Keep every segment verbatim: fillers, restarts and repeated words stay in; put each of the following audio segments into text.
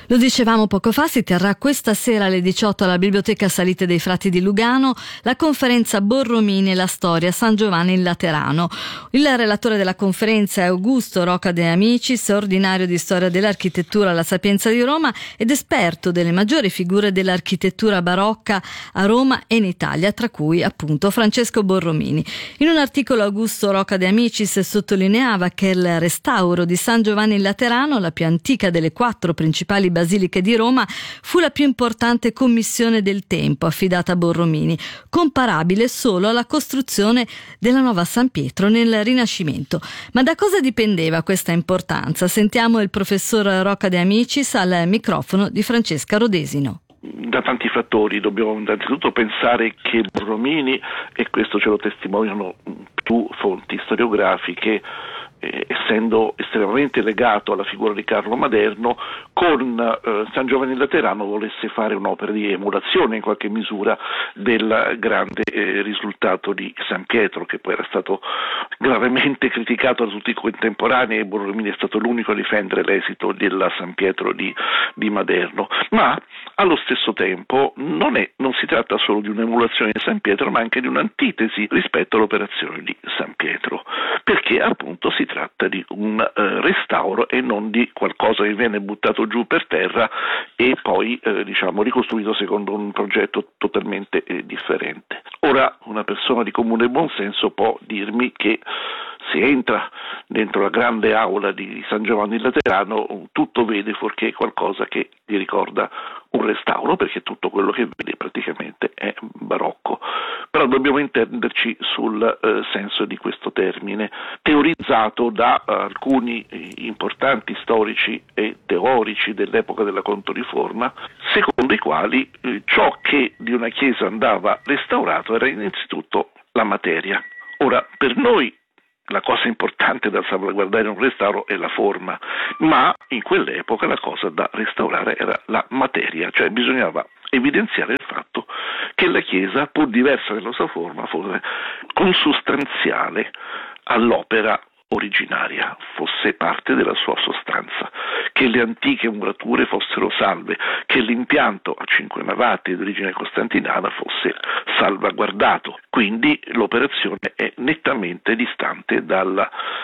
Lo dicevamo poco fa, si terrà questa sera alle diciotto alla Biblioteca Salite dei Frati di Lugano la conferenza Borromini e la storia San Giovanni in Laterano. Il relatore della conferenza è Augusto Roca De Amicis, ordinario di storia dell'architettura alla Sapienza di Roma ed esperto delle maggiori figure dell'architettura barocca a Roma e in Italia, tra cui appunto Francesco Borromini. In un articolo Augusto Roca De Amicis sottolineava che il restauro di San Giovanni in Laterano, la più antica delle quattro principali basiliche di Roma, fu la più importante commissione del tempo affidata a Borromini, comparabile solo alla costruzione della nuova San Pietro nel Rinascimento. Ma da cosa dipendeva questa importanza? Sentiamo il professor Roca De Amicis al microfono di Francesca Rodesino. Da tanti fattori. Dobbiamo innanzitutto pensare che Borromini, e questo ce lo testimoniano più fonti storiografiche, Eh, essendo estremamente legato alla figura di Carlo Maderno, con eh, San Giovanni in Laterano volesse fare un'opera di emulazione in qualche misura del grande eh, risultato di San Pietro, che poi era stato gravemente criticato da tutti i contemporanei, e Borromini è stato l'unico a difendere l'esito della San Pietro di, di Maderno. Ma allo stesso tempo non, è, non si tratta solo di un'emulazione di San Pietro, ma anche di un'antitesi rispetto all'operazione di San Pietro, perché appunto si tratta di un eh, restauro e non di qualcosa che viene buttato giù per terra e poi eh, diciamo ricostruito secondo un progetto totalmente eh, differente. Ora, una persona di comune buonsenso può dirmi che se entra dentro la grande aula di San Giovanni in Laterano tutto vede fuorché qualcosa che gli ricorda un restauro, perché tutto quello che vede praticamente è barocco. Però dobbiamo intenderci sul eh, senso di questo termine, teorizzato da eh, alcuni eh, importanti storici e teorici dell'epoca della Controriforma, secondo i quali eh, ciò che di una chiesa andava restaurato era innanzitutto la materia. Ora, per noi la cosa importante da salvaguardare in un restauro è la forma, ma in quell'epoca la cosa da restaurare era la materia, cioè bisognava evidenziare il fatto che la Chiesa, pur diversa dalla sua forma, fosse consustanziale all'opera originaria, fosse parte della sua sostanza, che le antiche murature fossero salve, che l'impianto a cinque navate di origine costantinana fosse salvaguardato. Quindi l'operazione è nettamente distante dal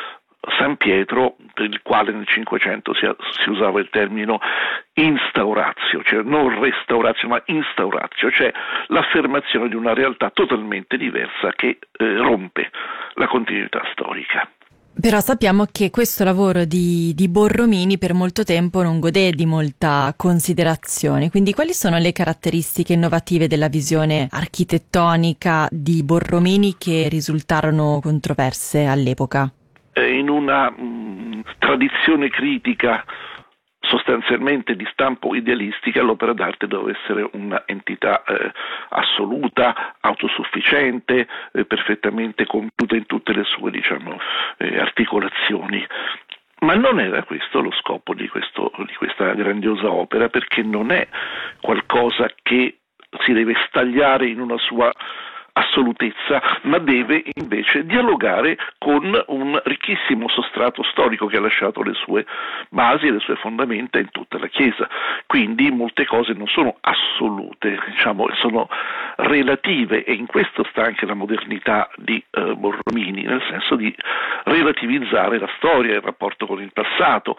San Pietro, per il quale nel Cinquecento si, si usava il termine instauratio, cioè non restauratio ma instauratio, cioè l'affermazione di una realtà totalmente diversa che eh, rompe la continuità storica. Però sappiamo che questo lavoro di, di Borromini per molto tempo non godè di molta considerazione, quindi quali sono le caratteristiche innovative della visione architettonica di Borromini che risultarono controverse all'epoca? In una mh, tradizione critica sostanzialmente di stampo idealistica, l'opera d'arte deve essere un'entità eh, assoluta, autosufficiente, eh, perfettamente compiuta in tutte le sue diciamo, eh, articolazioni. Ma non era questo lo scopo di, questo, di questa grandiosa opera, perché non è qualcosa che si deve stagliare in una sua assolutezza, ma deve invece dialogare con un ricchissimo sostrato storico che ha lasciato le sue basi e le sue fondamenta in tutta la Chiesa. Quindi molte cose non sono assolute, diciamo, sono relative, e in questo sta anche la modernità di eh, Borromini, nel senso di relativizzare la storia, il rapporto con il passato,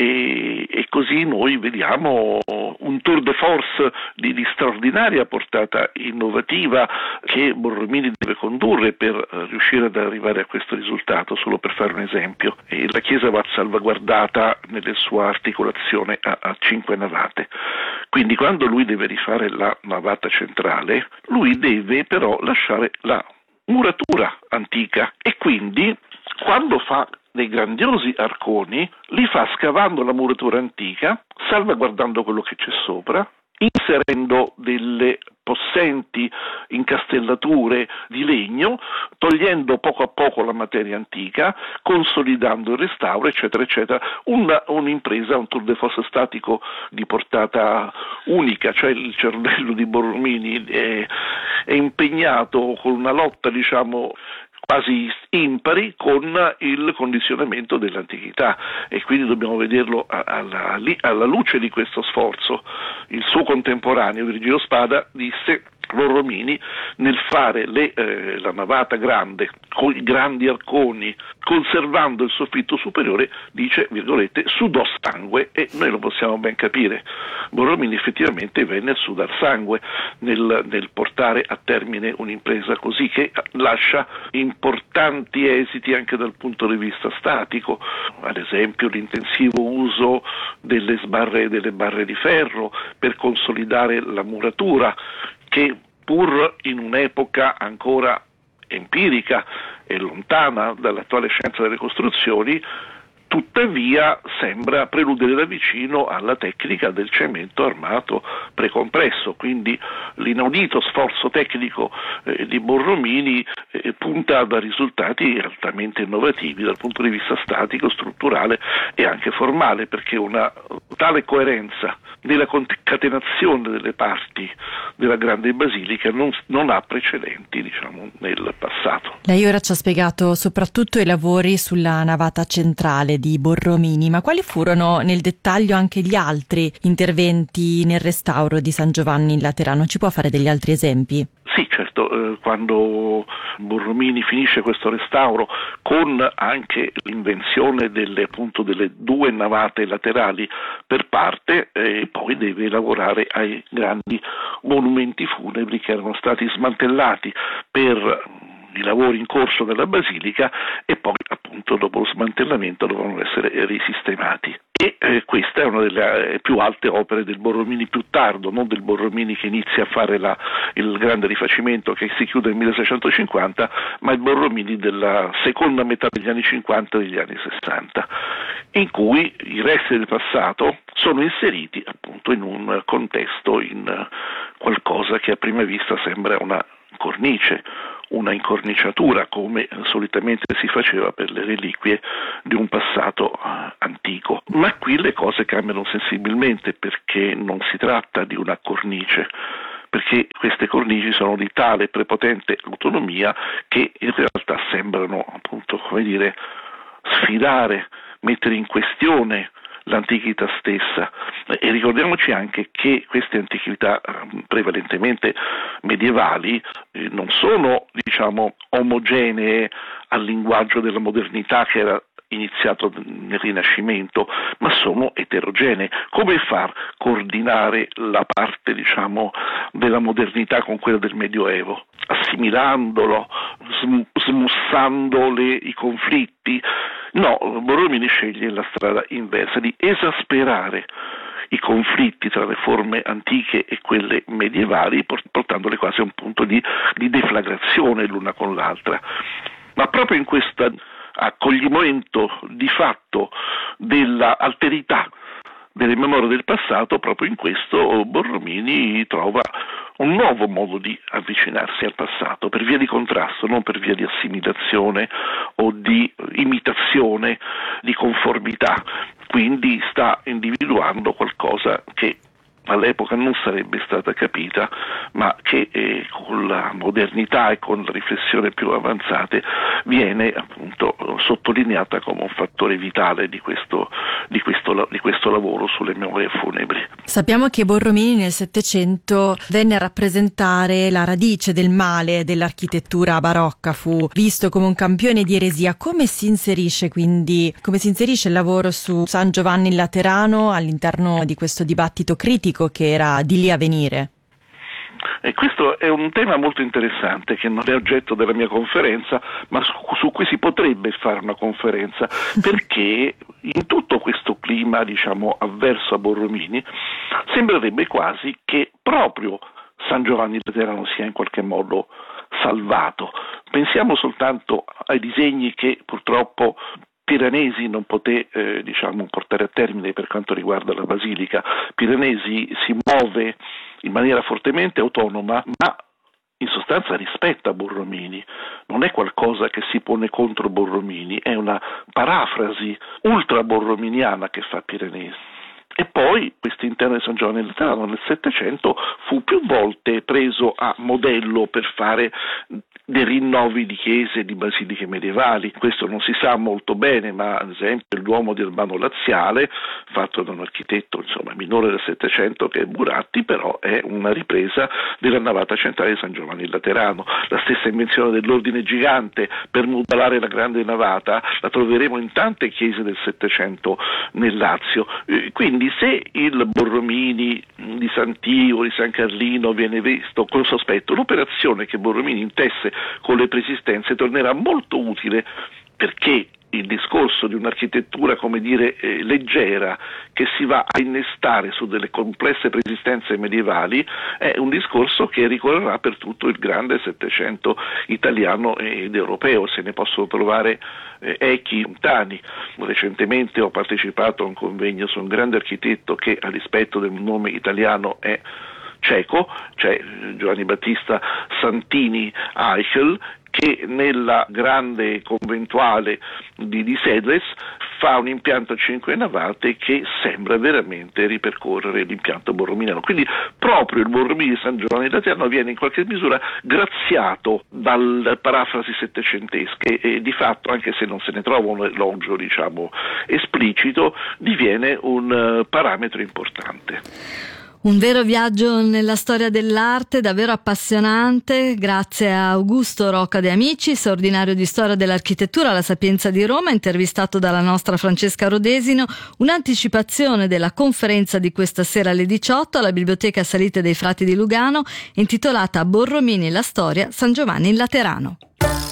e, e così noi vediamo un tour de force di, di straordinaria portata innovativa che Borromini deve condurre per uh, riuscire ad arrivare a questo risultato. Solo per fare un esempio, e la Chiesa va salvaguardata nella sua articolazione a, a cinque navate, quindi quando lui deve rifare la navata centrale, lui deve però lasciare la muratura antica, e quindi quando fa dei grandiosi arconi li fa scavando la muratura antica, salvaguardando quello che c'è sopra, inserendo delle possenti incastellature di legno, togliendo poco a poco la materia antica, consolidando il restauro, eccetera, eccetera. Una, un'impresa, un tour de force statico di portata unica, cioè il cervello di Borromini è, è impegnato con una lotta, diciamo, quasi impari con il condizionamento dell'antichità, e quindi dobbiamo vederlo alla, alla luce di questo sforzo. Il suo contemporaneo Virgilio Spada disse: Borromini, nel fare le, eh, la navata grande con i grandi arconi, conservando il soffitto superiore, dice, virgolette, sudò sangue, e noi lo possiamo ben capire. Borromini effettivamente venne a sudar sangue nel, nel portare a termine un'impresa così, che lascia importanti esiti anche dal punto di vista statico, ad esempio l'intensivo uso delle sbarre, delle barre di ferro per consolidare la muratura, che pur in un'epoca ancora empirica e lontana dall'attuale scienza delle costruzioni, tuttavia sembra preludere da vicino alla tecnica del cemento armato precompresso. Quindi l'inaudito sforzo tecnico eh, di Borromini eh, punta a risultati altamente innovativi dal punto di vista statico, strutturale e anche formale, perché una tale coerenza nella concatenazione delle parti della grande basilica non, non ha precedenti, diciamo, nel passato. Lei ora ci ha spiegato soprattutto i lavori sulla navata centrale di Borromini, ma quali furono nel dettaglio anche gli altri interventi nel restauro di San Giovanni in Laterano? Ci può fare degli altri esempi? Sì, certo, eh, quando Borromini finisce questo restauro, con anche l'invenzione delle, appunto, delle due navate laterali per parte, eh, poi deve lavorare ai grandi monumenti funebri che erano stati smantellati per i lavori in corso della basilica, e poi appunto dopo lo smantellamento dovevano essere risistemati. E eh, questa è una delle eh, più alte opere del Borromini più tardo, non del Borromini che inizia a fare la, il grande rifacimento che si chiude nel milleseicentocinquanta, ma il Borromini della seconda metà degli anni cinquanta e degli anni sessanta, in cui i resti del passato sono inseriti appunto in un contesto, in qualcosa che a prima vista sembra una cornice, una incorniciatura, come solitamente si faceva per le reliquie di un passato uh, antico. Ma qui le cose cambiano sensibilmente, perché non si tratta di una cornice, perché queste cornici sono di tale prepotente autonomia che in realtà sembrano, appunto, come dire, sfidare, mettere in questione l'antichità stessa. E ricordiamoci anche che queste antichità prevalentemente medievali eh, non sono, diciamo, omogenee al linguaggio della modernità che era iniziato nel Rinascimento, ma sono eterogenee. Come far coordinare la parte, diciamo, della modernità con quella del Medioevo? Assimilandolo, sm- smussando le, i conflitti? No, Borromini sceglie la strada inversa, di esasperare i conflitti tra le forme antiche e quelle medievali, portandole quasi a un punto di, di deflagrazione l'una con l'altra. Ma proprio in questo accoglimento di fatto della alterità delle memorie del passato, proprio in questo Borromini trova un nuovo modo di avvicinarsi al passato, per via di contrasto, non per via di assimilazione o di imitazione, di conformità. Quindi sta individuando qualcosa che all'epoca non sarebbe stata capita, ma che eh, con la modernità e con la riflessione più avanzate viene appunto sottolineata come un fattore vitale di questo, di questo, di questo lavoro sulle memorie funebri. Sappiamo che Borromini nel Settecento venne a rappresentare la radice del male dell'architettura barocca, fu visto come un campione di eresia. Come si inserisce quindi, come si inserisce il lavoro su San Giovanni in Laterano all'interno di questo dibattito critico che era di lì a venire? E questo è un tema molto interessante che non è oggetto della mia conferenza, ma su, su cui si potrebbe fare una conferenza, perché in tutto questo clima, diciamo, avverso a Borromini, sembrerebbe quasi che proprio San Giovanni Laterano sia in qualche modo salvato. Pensiamo soltanto ai disegni che purtroppo Piranesi non poté eh, diciamo, portare a termine per quanto riguarda la basilica. Piranesi si muove in maniera fortemente autonoma, ma in sostanza rispetta Borromini, non è qualcosa che si pone contro Borromini, è una parafrasi ultra borrominiana che fa Piranesi. E poi questo interno di San Giovanni Laterano nel Settecento fu più volte preso a modello per fare dei rinnovi di chiese e di basiliche medievali. Questo non si sa molto bene, ma ad esempio il Duomo di Albano Laziale, fatto da un architetto insomma minore del Settecento che è Buratti, però è una ripresa della navata centrale di San Giovanni in Laterano. La stessa invenzione dell'ordine gigante per modulare la grande navata la troveremo in tante chiese del Settecento nel Lazio. Quindi se il Borromini di Sant'Ivo, di San Carlino viene visto con sospetto, l'operazione che Borromini intesse con le preesistenze tornerà molto utile, perché il discorso di un'architettura, come dire, eh, leggera, che si va a innestare su delle complesse preesistenze medievali, è un discorso che ricorrerà per tutto il grande Settecento italiano ed europeo. Se ne possono trovare eh, echi lontani. Recentemente ho partecipato a un convegno su un grande architetto che, a dispetto del nome italiano, è ceco, cioè Giovanni Battista Santini Eichel, che nella grande conventuale di, di Sedles fa un impianto a cinque navate che sembra veramente ripercorrere l'impianto borrominiano. Quindi proprio il Borromini di San Giovanni Laterano viene in qualche misura graziato dalle parafrasi settecentesche e di fatto, anche se non se ne trova un elogio diciamo esplicito, diviene un uh, parametro importante. Un vero viaggio nella storia dell'arte, davvero appassionante, grazie a Augusto Rocca De Amicis, ordinario di storia dell'architettura alla Sapienza di Roma, intervistato dalla nostra Francesca Rodesino, un'anticipazione della conferenza di questa sera alle diciotto alla Biblioteca Salite dei Frati di Lugano, intitolata Borromini la storia, San Giovanni in Laterano.